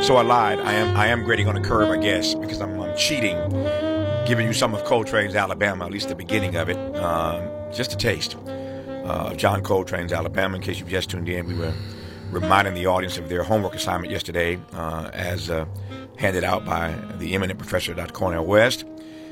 So I lied. I am grading on a curve, I guess, because I'm cheating, giving you some of Coltrane's Alabama, at least the beginning of it, just a taste of John Coltrane's Alabama. In case you've just tuned in, we were reminding the audience of their homework assignment yesterday, as handed out by the eminent professor, Dr. Cornel West,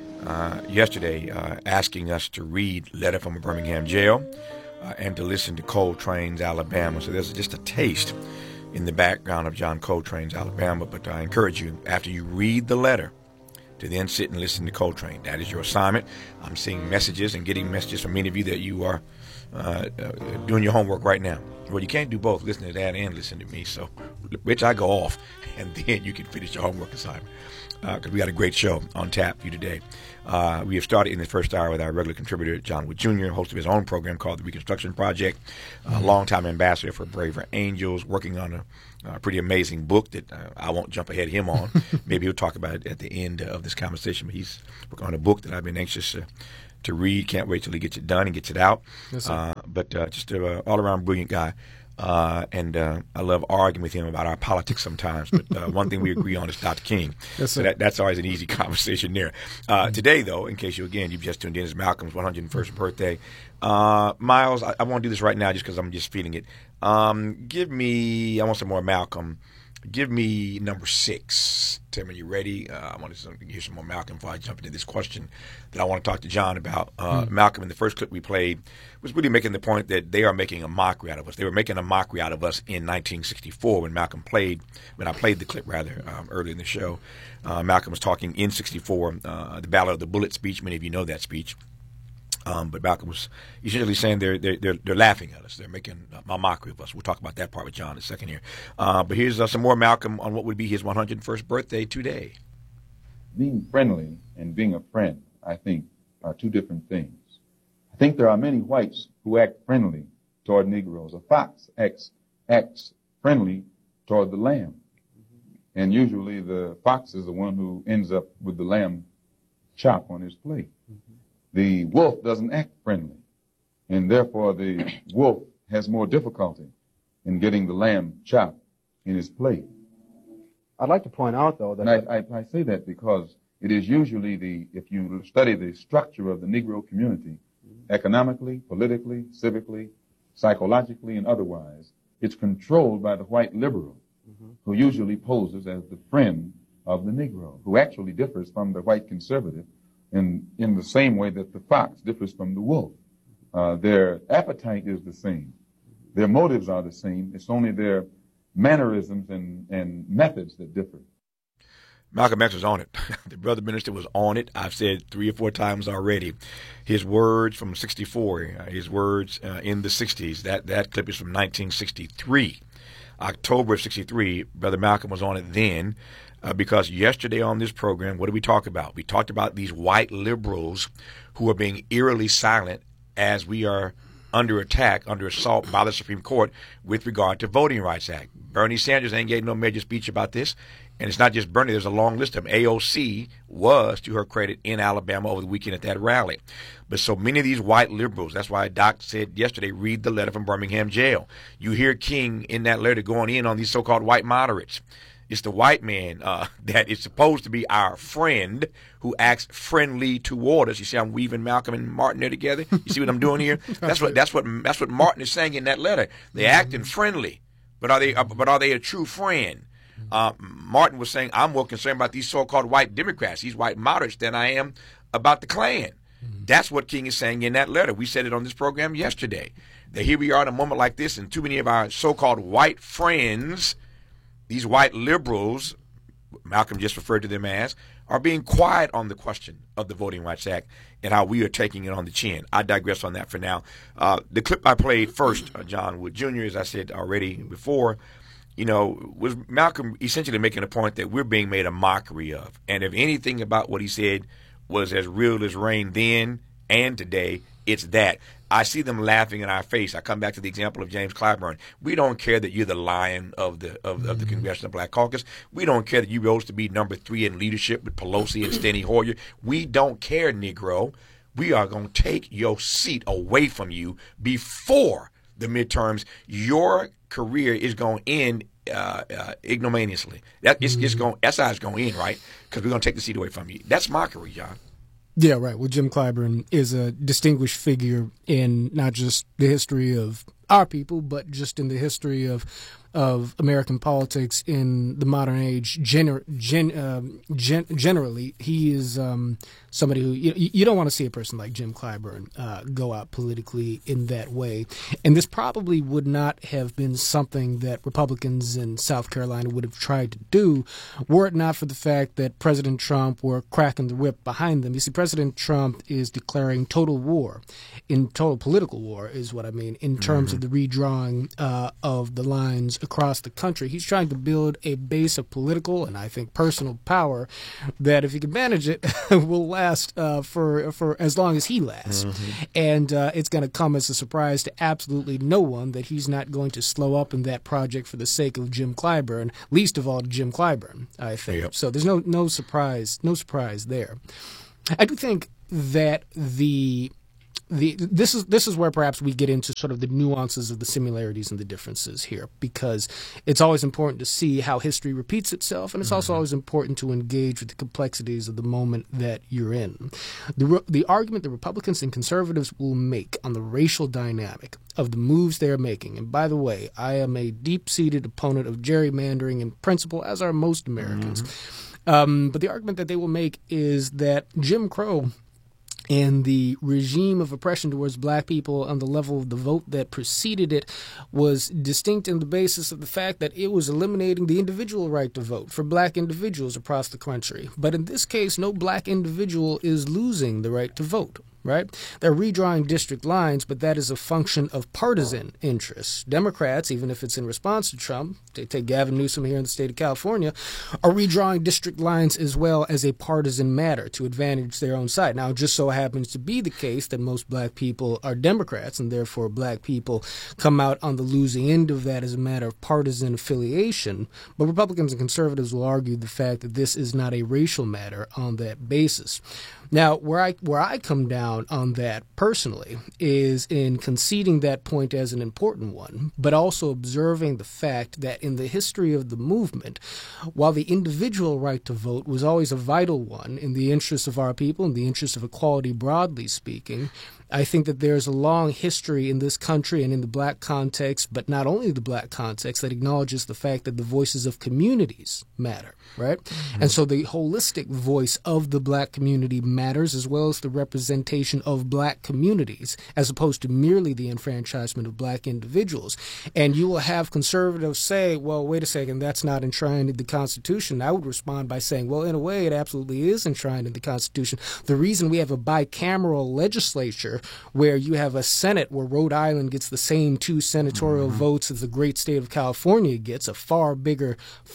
yesterday, asking us to read Letter from a Birmingham Jail and to listen to Coltrane's Alabama. So there's just a taste in the background of John Coltrane's Alabama, but I encourage you, after you read the letter, to then sit and listen to Coltrane. That is your assignment. I'm seeing messages and getting messages from many of you that you are doing your homework right now. Well, you can't do both, listen to that and listen to me, so Rich, I go off, and then you can finish your homework assignment, because we got a great show on tap for you today. We have started in the first hour with our regular contributor, John Wood Jr., host of his own program called The Reconstruction Project, a longtime ambassador for Braver Angels, working on a pretty amazing book that I won't jump ahead of him on. Maybe he'll talk about it at the end of this conversation, but he's working on a book that I've been anxious to read. Can't wait till he gets it done and gets it out. Yes, but just an all-around brilliant guy. And I love arguing with him about our politics sometimes. But one thing we agree on is Dr. King. Yes, so that's always an easy conversation there. Today, though, in case you've just tuned in, is Malcolm's 101st birthday. Miles, I want to do this right now just because I'm just feeling it. I want some more Malcolm. Give me number 6. Tell me when you're ready. I want to hear some more Malcolm before I jump into this question that I want to talk to John about. Malcolm, in the first clip we played, was really making the point that they are making a mockery out of us. They were making a mockery out of us in 1964 when I played the clip, early in the show. Malcolm was talking in 64, the Battle of the Bullet speech. Many of you know that speech. But Malcolm was essentially saying they're laughing at us. They're making a mockery of us. We'll talk about that part with John in a second here. But here's some more Malcolm on what would be his 101st birthday today. Being friendly and being a friend, I think, are two different things. I think there are many whites who act friendly toward Negroes. A fox acts friendly toward the lamb. And usually the fox is the one who ends up with the lamb chop on his plate. The wolf doesn't act friendly, and therefore the wolf has more difficulty in getting the lamb chopped in his plate. I'd like to point out, though, that... And I say that because it is usually if you study the structure of the Negro community, economically, politically, civically, psychologically, and otherwise, it's controlled by the white liberal, who usually poses as the friend of the Negro, who actually differs from the white conservative in the same way that the fox differs from the wolf. Their appetite is the same. Their motives are the same. It's only their mannerisms and methods that differ. Malcolm X was on it. The brother minister was on it. I've said 3 or 4 times already. His words from 64, his words in the 60s, that clip is from 1963. October of 63, Brother Malcolm was on it then. Because yesterday on this program, what did we talk about? We talked about these white liberals who are being eerily silent as we are under attack, under assault by the Supreme Court with regard to Voting Rights Act. Bernie Sanders ain't getting no major speech about this. And it's not just Bernie. There's a long list of them. AOC was, to her credit, in Alabama over the weekend at that rally. But so many of these white liberals, that's why Doc said yesterday, read the letter from Birmingham Jail. You hear King in that letter going in on these so-called white moderates. It's the white man that is supposed to be our friend who acts friendly toward us. You see, I'm weaving Malcolm and Martin there together. You see what I'm doing here? That's what Martin is saying in that letter. They're acting friendly, but are they a true friend? Martin was saying, I'm more concerned about these so-called white Democrats, these white moderates, than I am about the Klan. That's what King is saying in that letter. We said it on this program yesterday. That here we are in a moment like this, and too many of our so-called white friends, these white liberals, Malcolm just referred to them as, are being quiet on the question of the Voting Rights Act and how we are taking it on the chin. I digress on that for now. The clip I played first, John Wood Jr., as I said already before, was Malcolm essentially making a point that we're being made a mockery of. And if anything about what he said was as real as rain then and today, it's that. I see them laughing in our face. I come back to the example of James Clyburn. We don't care that you're the lion of the Congressional Black Caucus. We don't care that you rose to be number 3 in leadership with Pelosi and Steny Hoyer. We don't care, Negro. We are going to take your seat away from you before the midterms. Your career is going to end ignominiously. SI is going in, right? Because we're going to take the seat away from you. That's mockery, John. Yeah, right. Well, Jim Clyburn is a distinguished figure in not just the history of our people, but just in the history of American politics in the modern age. Generally, he is somebody who you don't want to see a person like Jim Clyburn go out politically in that way. And this probably would not have been something that Republicans in South Carolina would have tried to do were it not for the fact that President Trump were cracking the whip behind them. You see, President Trump is declaring total political war is what I mean, in terms of the redrawing of the lines across the country. He's trying to build a base of political and I think personal power that, if he can manage it, will last for as long as he lasts. And it's going to come as a surprise to absolutely no one that he's not going to slow up in that project for the sake of Jim Clyburn, least of all to Jim Clyburn, I think. Yep. So there's no surprise there. I do think that this is where perhaps we get into sort of the nuances of the similarities and the differences here, because it's always important to see how history repeats itself, and it's also always important to engage with the complexities of the moment that you're in. The argument that Republicans and conservatives will make on the racial dynamic of the moves they're making, and by the way, I am a deep-seated opponent of gerrymandering in principle, as are most Americans, but the argument that they will make is that Jim Crow and the regime of oppression towards black people on the level of the vote that preceded it was distinct in the basis of the fact that it was eliminating the individual right to vote for black individuals across the country. But in this case, no black individual is losing the right to vote. Right? They're redrawing district lines, but that is a function of partisan interests. Democrats, even if it's in response to Trump, take Gavin Newsom here in the state of California, are redrawing district lines as well as a partisan matter to advantage their own side. Now, it just so happens to be the case that most black people are Democrats, and therefore black people come out on the losing end of that as a matter of partisan affiliation. But Republicans and conservatives will argue the fact that this is not a racial matter on that basis. Now, where I come down on that personally is in conceding that point as an important one, but also observing the fact that in the history of the movement, while the individual right to vote was always a vital one in the interests of our people, in the interests of equality broadly speaking, I think that there's a long history in this country and in the black context, but not only the black context, that acknowledges the fact that the voices of communities matter, right? And so the holistic voice of the black community matters, as well as the representation of black communities, as opposed to merely the enfranchisement of black individuals. And you will have conservatives say, well, wait a second, that's not enshrined in the Constitution. I would respond by saying, well, in a way, it absolutely is enshrined in the Constitution. The reason we have a bicameral legislature where you have a Senate where Rhode Island gets the same 2 senatorial votes as the great state of California gets, a far bigger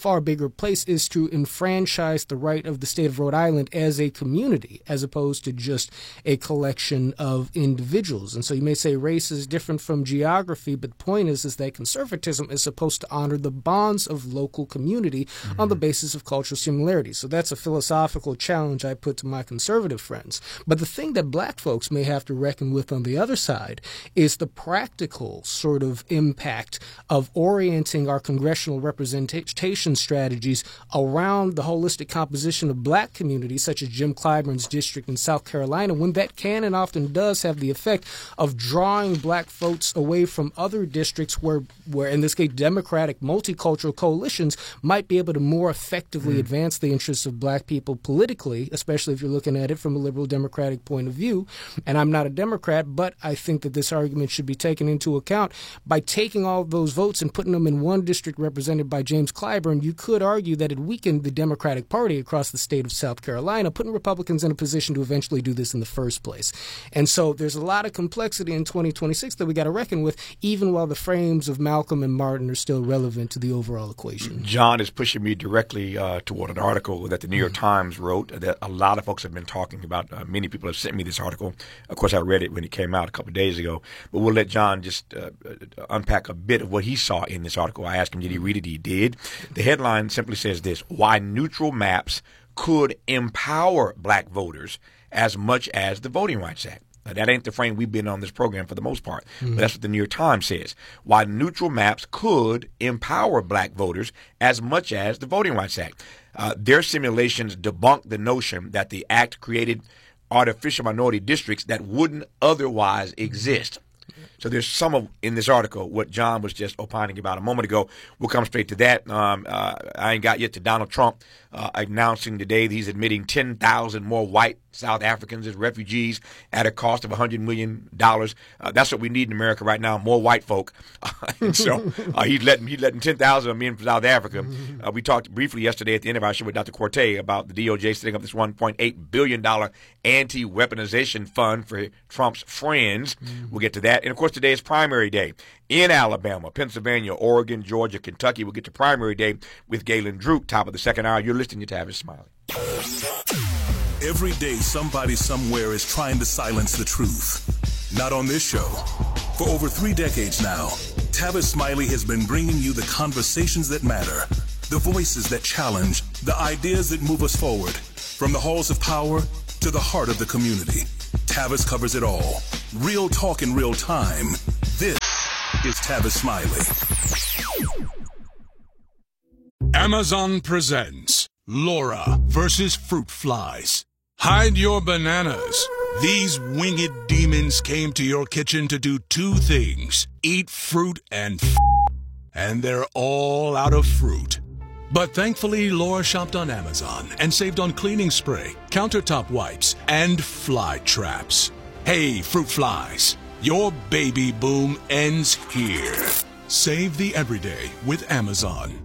place, is to enfranchise the right of the state of Rhode Island as a community, as opposed to just a collection of individuals. And so you may say race is different from geography, but the point is that conservatism is supposed to honor the bonds of local community on the basis of cultural similarities. So that's a philosophical challenge I put to my conservative friends. But the thing that black folks may have to reckon with on the other side is the practical sort of impact of orienting our congressional representation strategies around the holistic composition of black communities, such as Jim Clyburn's district in South Carolina, when that can and often does have the effect of drawing black votes away from other districts where in this case, democratic multicultural coalitions might be able to more effectively advance the interests of black people politically, especially if you're looking at it from a liberal democratic point of view. And I'm not a Democrat, but I think that this argument should be taken into account. By taking all of those votes and putting them in one district represented by James Clyburn, you could argue that it weakened the Democratic Party across the state of South Carolina, putting Republicans in a position to eventually do this in the first place. And so there's a lot of complexity in 2026 that we got to reckon with, even while the frames of Malcolm and Martin are still relevant to the overall equation. John is pushing me directly toward an article that the New York Times wrote that a lot of folks have been talking about. Many people have sent me this article. Of course, I read it when it came out a couple of days ago, but we'll let John just unpack a bit of what he saw in this article. I asked him, did he read it? He did. The headline simply says this: why neutral maps could empower black voters as much as the Voting Rights Act. That ain't the frame we've been on this program for the most part. But that's what the New York Times says. Why neutral maps could empower black voters as much as the Voting Rights Act. Their simulations debunk the notion that the act created artificial minority districts that wouldn't otherwise exist. So there's some of, in this article, what John was just opining about a moment ago. We'll come straight to that. I ain't got yet to Donald Trump announcing today that he's admitting 10,000 more white South Africans as refugees at a cost of $100 million. That's what we need in America right now, more white folk. So he's letting 10,000 of them in from South Africa. We talked briefly yesterday at the end of our show with Dr. Corte about the DOJ setting up this $1.8 billion anti-weaponization fund for Trump's friends. We'll get to that. And, of course, today is primary day in Alabama, Pennsylvania, Oregon, Georgia, Kentucky. We'll get to primary day with Galen Druke, top of the second hour. You're listening to Tavis Smiley. Every day, somebody somewhere is trying to silence the truth. Not on this show. For over 3 decades now, Tavis Smiley has been bringing you the conversations that matter, the voices that challenge, the ideas that move us forward. From the halls of power to the heart of the community, Tavis covers it all. Real talk in real time. This is Tavis Smiley. Amazon presents Laura versus Fruit Flies. Hide your bananas. These winged demons came to your kitchen to do 2 things: eat fruit and they're all out of fruit. But thankfully, Laura shopped on Amazon and saved on cleaning spray, countertop wipes, and fly traps. Hey, fruit flies, your baby boom ends here. Save the everyday with Amazon.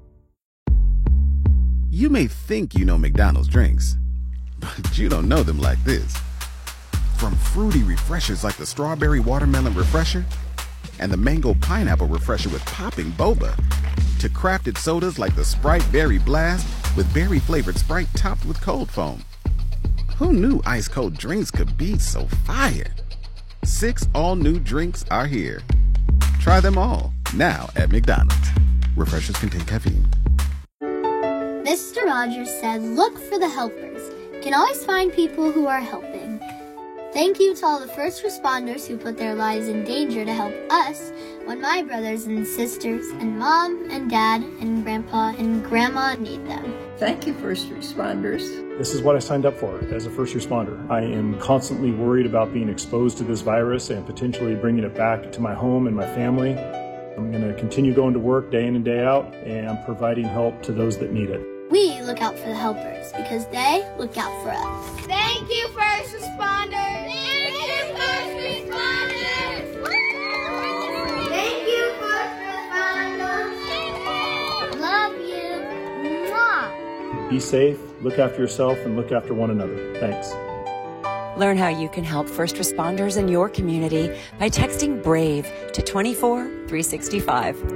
You may think you know McDonald's drinks, but you don't know them like this. From fruity refreshers like the Strawberry Watermelon Refresher and the Mango Pineapple Refresher with popping boba, to crafted sodas like the Sprite Berry Blast with berry-flavored Sprite topped with cold foam. Who knew ice-cold drinks could be so fire? 6 all-new drinks are here. Try them all, now at McDonald's. Refreshers contain caffeine. Mr. Rogers said, look for the helpers. You can always find people who are helping. Thank you to all the first responders who put their lives in danger to help us when my brothers and sisters and mom and dad and grandpa and grandma need them. Thank you, first responders. This is what I signed up for as a first responder. I am constantly worried about being exposed to this virus and potentially bringing it back to my home and my family. I'm going to continue going to work day in and day out and providing help to those that need it. We look out for the helpers because they look out for us. Thank you, first responders. Thank you, first responders. Thank you, first responders. Love you. Mwah. Be safe, look after yourself, and look after one another. Thanks. Learn how you can help first responders in your community by texting BRAVE to 24365.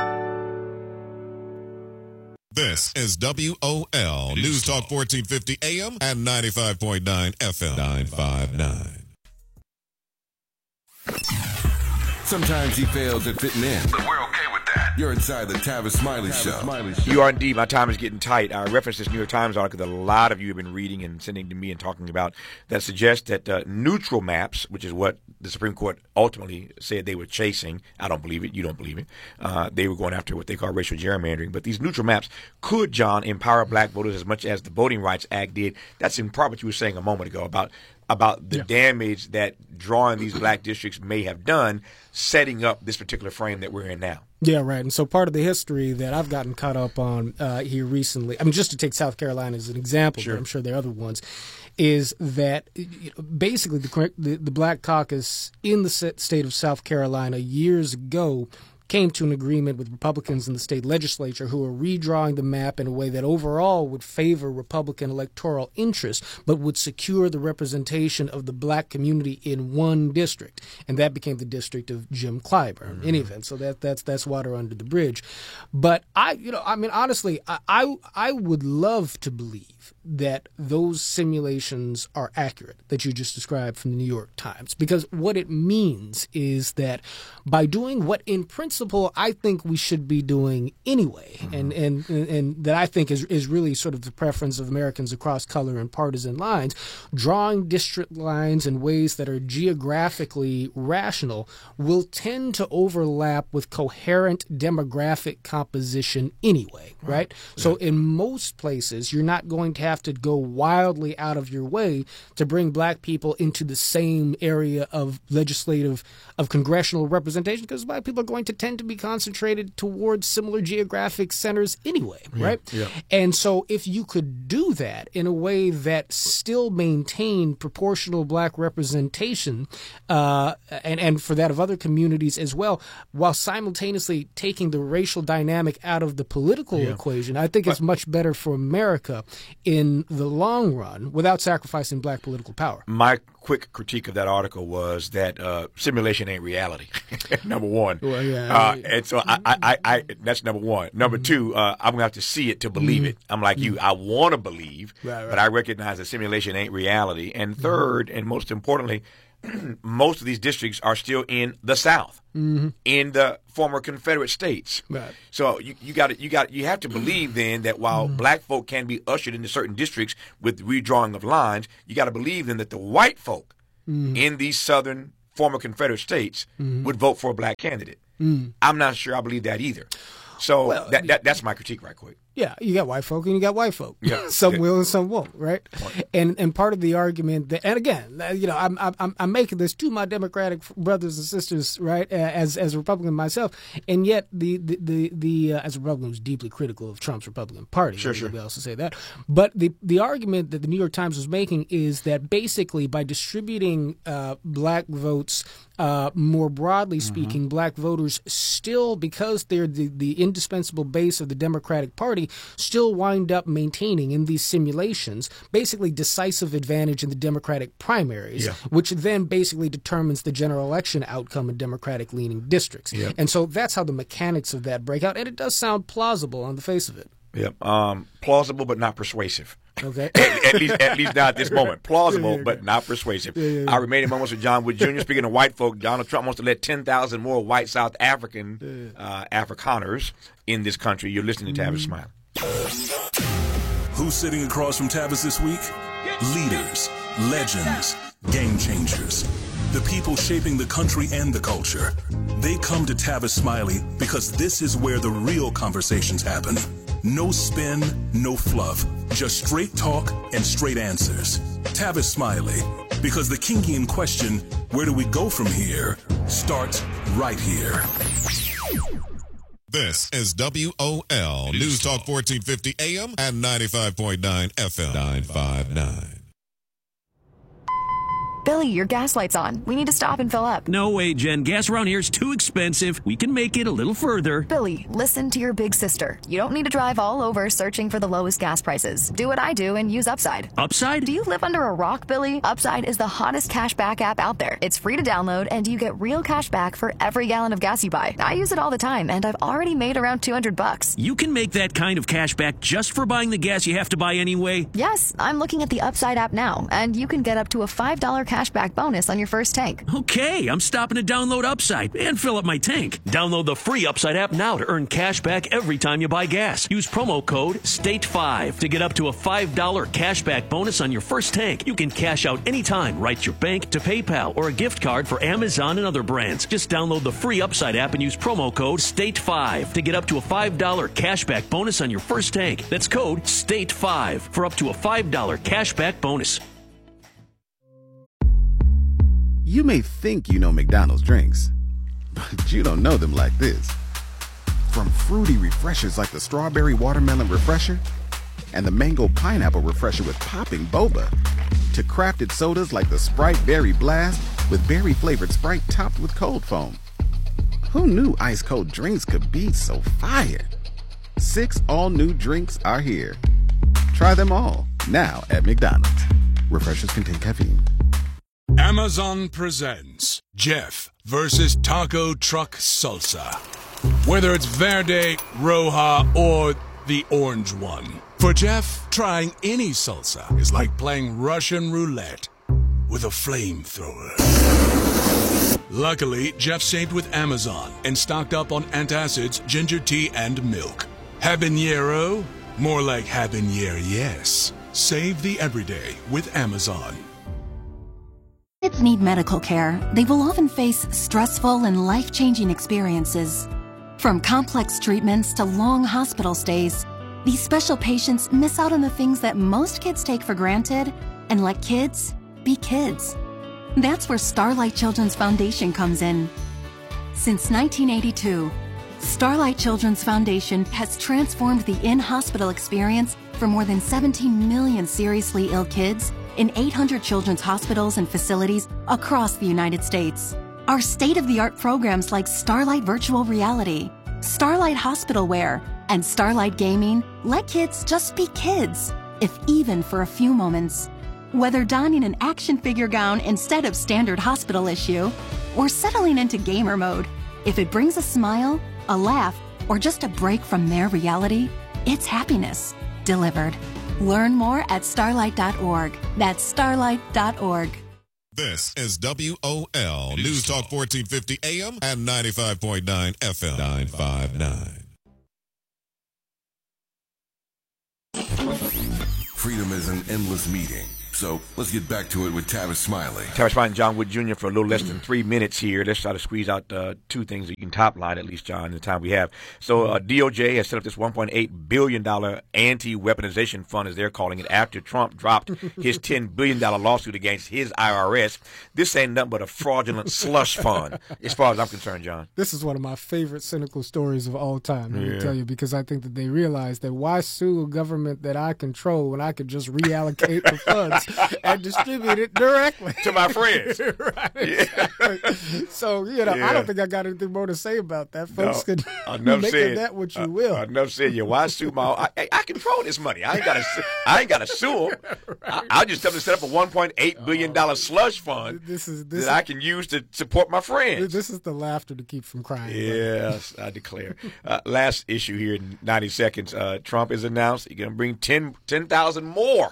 This is WOL News Talk 1450 AM and 95.9 FM 959. Sometimes he fails at fitting in, but we're okay with that. You're inside the Tavis Smiley Show. You are indeed. My time is getting tight. I referenced this New York Times article that a lot of you have been reading and sending to me and talking about that suggests that neutral maps, which is what the Supreme Court ultimately said they were chasing. I don't believe it. You don't believe it. They were going after what they call racial gerrymandering. But these neutral maps could, John, empower black voters as much as the Voting Rights Act did. That's in part what you were saying a moment ago about the damage that drawing these black districts may have done, setting up this particular frame that we're in now. Yeah, right. And so part of the history that I've gotten caught up on here recently, I mean, just to take South Carolina as an example, but I'm sure there are other ones, is that basically the Black Caucus in the state of South Carolina years ago came to an agreement with Republicans in the state legislature who are redrawing the map in a way that overall would favor Republican electoral interest, but would secure the representation of the black community in one district. And that became the district of Jim Clyburn, in any event. So that's water under the bridge. But honestly, I would love to believe believe that those simulations are accurate that you just described from the New York Times, because what it means is that by doing what in principle I think we should be doing anyway, and that I think is really sort of the preference of Americans across color and partisan lines, drawing district lines in ways that are geographically rational will tend to overlap with coherent demographic composition anyway, right? So in most places, you're not going to have to go wildly out of your way to bring black people into the same area of congressional representation, because black people are going to tend to be concentrated towards similar geographic centers anyway, right? Yeah. And so if you could do that in a way that still maintained proportional black representation, and for that of other communities as well, while simultaneously taking the racial dynamic out of the political equation, I think it's much better for America in the long run without sacrificing black political power. My quick critique of that article was that simulation ain't reality. Number one. Well, and so I that's number one. Number two, I'm going to have to see it to believe it. I'm like you. I want to believe, but I recognize that simulation ain't reality. And third, and most importantly, most of these districts are still in the South, in the former Confederate states. Right. So you have to believe then that while black folk can be ushered into certain districts with redrawing of lines, you got to believe then that the white folk in these southern former Confederate states would vote for a black candidate. I'm not sure I believe that either. So that's my critique right quick. Yeah, you got white folk and you got white folk. Yeah, some will and some won't, right? And part of the argument that, and again, I'm making this to my Democratic brothers and sisters, right? As a Republican myself, and yet the as a Republican who's deeply critical of Trump's Republican Party, sure. Else to say that, but the argument that the New York Times was making is that basically by distributing black votes. More broadly speaking, black voters still, because they're the indispensable base of the Democratic Party, still wind up maintaining in these simulations basically decisive advantage in the Democratic primaries, which then basically determines the general election outcome in Democratic-leaning districts. Yep. And so that's how the mechanics of that break out, and it does sound plausible on the face of it. Yep, plausible but not persuasive. Okay. at least not at this moment. Plausible, but not persuasive. Our remaining moments with John Wood Jr. Speaking of white folk, Donald Trump wants to let 10,000 more white South African Afrikaners in this country. You're listening to Tavis Smiley. Who's sitting across from Tavis this week? Leaders, legends, game changers. The people shaping the country and the culture. They come to Tavis Smiley because this is where the real conversations happen. No spin, no fluff. Just straight talk and straight answers. Tavis Smiley. Because the Kingian question, where do we go from here, starts right here. This is WOL News Talk 1450 AM and 95.9 FM 959. Billy, your gas light's on. We need to stop and fill up. No way, Jen. Gas around here is too expensive. We can make it a little further. Billy, listen to your big sister. You don't need to drive all over searching for the lowest gas prices. Do what I do and use Upside. Upside? Do you live under a rock, Billy? Upside is the hottest cash back app out there. It's free to download, and you get real cash back for every gallon of gas you buy. I use it all the time, and I've already made around $200. You can make that kind of cash back just for buying the gas you have to buy anyway? Yes, I'm looking at the Upside app now, and you can get up to a $5 cashback bonus on your first tank. Okay, I'm stopping to download Upside and fill up my tank. Download the free Upside app now to earn cash back every time you buy gas. Use promo code STATE5 to get up to a $5 cashback bonus on your first tank. You can cash out anytime, right to your bank, to PayPal, or a gift card for Amazon and other brands. Just download the free Upside app and use promo code STATE5 to get up to a $5 cashback bonus on your first tank. That's code STATE5 for up to a $5 cashback bonus. You may think you know McDonald's drinks, but you don't know them like this. From fruity refreshers like the Strawberry Watermelon Refresher and the Mango Pineapple Refresher with popping boba, to crafted sodas like the Sprite Berry Blast with berry-flavored Sprite topped with cold foam. Who knew ice-cold drinks could be so fire? 6 all-new drinks are here. Try them all, now at McDonald's. Refreshers contain caffeine. Amazon presents Jeff versus Taco Truck Salsa. Whether it's Verde, Roja, or the orange one. For Jeff, trying any salsa is like playing Russian roulette with a flamethrower. Luckily, Jeff saved with Amazon and stocked up on antacids, ginger tea, and milk. Habanero? More like habanero, yes. Save the everyday with Amazon. Kids need medical care. They will often face stressful and life-changing experiences. From complex treatments to long hospital stays, these special patients miss out on the things that most kids take for granted and let kids be kids. That's where Starlight Children's Foundation comes in. Since 1982, Starlight Children's Foundation has transformed the in-hospital experience for more than 17 million seriously ill kids in 800 children's hospitals and facilities across the United States. Our state-of-the-art programs like Starlight Virtual Reality, Starlight Hospital Wear, and Starlight Gaming let kids just be kids, if even for a few moments. Whether donning an action figure gown instead of standard hospital issue, or settling into gamer mode, if it brings a smile, a laugh, or just a break from their reality, it's happiness delivered. Learn more at starlight.org. That's starlight.org. This is WOL News Talk 1450 AM and 95.9 FM. 959. Freedom is an endless meeting. So let's get back to it with Tavis Smiley. Tavis Smiley and John Wood Jr. for a little less than 3 minutes here. Let's try to squeeze out two things that you can top line, at least, John, in the time we have. So DOJ has set up this $1.8 billion anti-weaponization fund, as they're calling it, after Trump dropped his $10 billion lawsuit against his IRS. This ain't nothing but a fraudulent slush fund, as far as I'm concerned, John. This is one of my favorite cynical stories of all time, let me tell you, because I think that they realize that why sue a government that I control when I could just reallocate the funds and distribute it directly to my friends. Right. Yeah. So, I don't think I got anything more to say about that. Folks can make of that what you will. Enough said. Why sue my? I control this money. I ain't got to sue them. Right. I'll just tell them to set up a $1.8 billion slush fund that I can use to support my friends. This is the laughter to keep from crying. Yes, I declare. Last issue here in 90 seconds. Trump has announced he's going to bring 10,000 more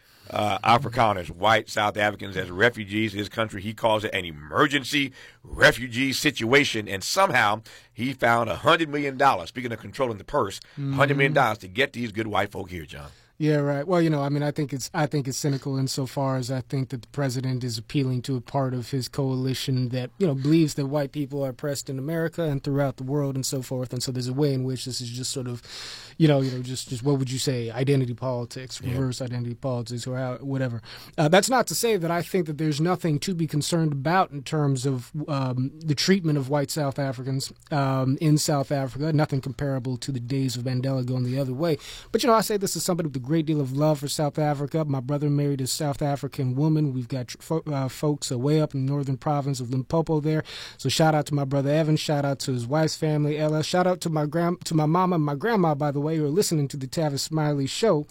Afrikaners, white South Africans, as refugees in his country. He calls it an emergency refugee situation, and somehow he found $100 million, speaking of controlling the purse, $100 million to get these good white folk here, John. Yeah, right. Well, I think it's cynical insofar as I think that the president is appealing to a part of his coalition that, believes that white people are oppressed in America and throughout the world and so forth. And so there's a way in which this is just sort of, just what would you say, identity politics, reverse identity politics, or whatever. That's not to say that I think that there's nothing to be concerned about in terms of the treatment of white South Africans in South Africa, nothing comparable to the days of Mandela going the other way. But, I say this is somebody with a great deal of love for South Africa. My brother married a South African woman. We've got folks way up in the northern province of Limpopo there. So shout out to my brother Evan. Shout out to his wife's family, Ella. Shout out to my mama and my grandma, by the way, who are listening to the Tavis Smiley show.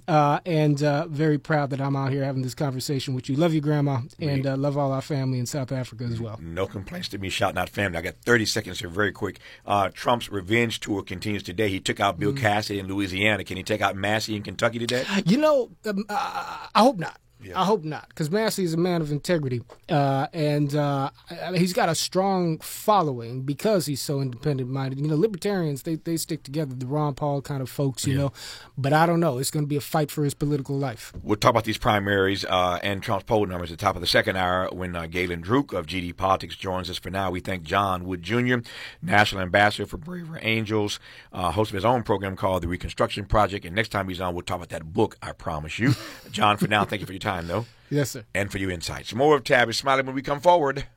And very proud that I'm out here having this conversation with you. Love you, Grandma, and love all our family in South Africa as well. No complaints to me shouting out family. I got 30 seconds here, very quick. Trump's revenge tour continues today. He took out Bill Cassidy in Louisiana. Can he take out Massey in Kentucky today? I hope not. Yeah. I hope not, because Massey is a man of integrity, and he's got a strong following because he's so independent-minded. Libertarians, they stick together, the Ron Paul kind of folks, but I don't know. It's going to be a fight for his political life. We'll talk about these primaries and Trump's poll numbers at the top of the second hour when Galen Druk of GD Politics joins us. For now, we thank John Wood Jr., National Ambassador for Braver Angels, host of his own program called The Reconstruction Project, and next time he's on, we'll talk about that book, I promise you. John, for now, thank you for your time, though. Yes, sir. And for your insights. More of Tavis Smiley when we come forward.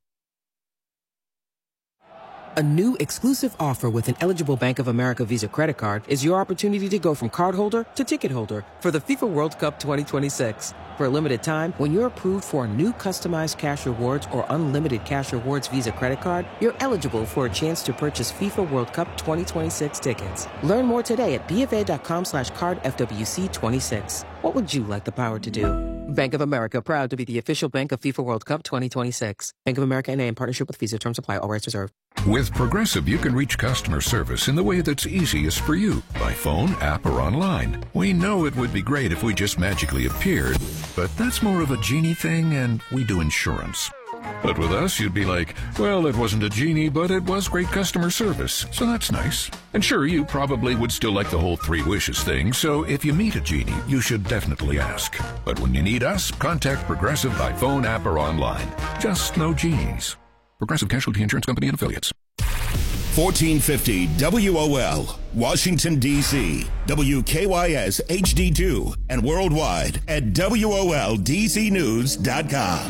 A new exclusive offer with an eligible Bank of America Visa credit card is your opportunity to go from cardholder to ticket holder for the FIFA World Cup 2026. For a limited time, when you're approved for a new customized cash rewards or unlimited cash rewards Visa credit card, you're eligible for a chance to purchase FIFA World Cup 2026 tickets. Learn more today at BofA.com/cardFWC26. What would you like the power to do? Bank of America, proud to be the official bank of FIFA World Cup 2026. Bank of America N.A. in partnership with Visa. Terms apply. All rights reserved. With Progressive, you can reach customer service in the way that's easiest for you, by phone, app, or online. We know it would be great if we just magically appeared, but that's more of a genie thing, and we do insurance. But with us, you'd be like, well, it wasn't a genie, but it was great customer service, so that's nice. And sure, you probably would still like the whole 3 wishes thing, so if you meet a genie, you should definitely ask. But when you need us, contact Progressive by phone, app, or online. Just no genies. Progressive Casualty Insurance Company and Affiliates. 1450 WOL, Washington, D.C., WKYS HD2, and worldwide at WOLDCnews.com.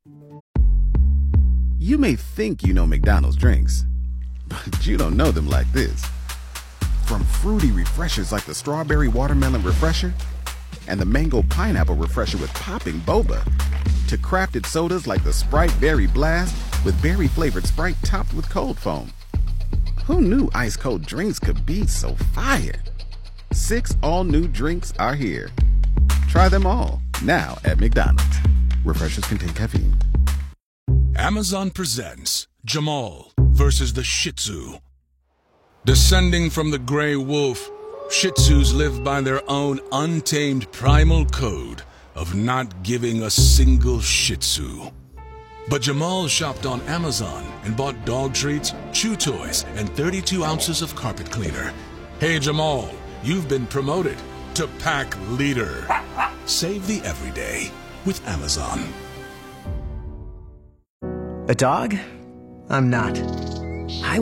You may think you know McDonald's drinks, but you don't know them like this. From fruity refreshers like the Strawberry Watermelon Refresher and the Mango Pineapple Refresher with popping boba, to crafted sodas like the Sprite Berry Blast with berry-flavored Sprite topped with cold foam. Who knew ice-cold drinks could be so fire? 6 all-new drinks are here. Try them all, now at McDonald's. Refreshers contain caffeine. Amazon presents Jamal versus the Shih Tzu. Descending from the gray wolf, Shih Tzus live by their own untamed primal code of not giving a single Shih Tzu. But Jamal shopped on Amazon and bought dog treats, chew toys, and 32 ounces of carpet cleaner. Hey Jamal, you've been promoted to pack leader. Save the everyday with Amazon. A dog? I'm not. I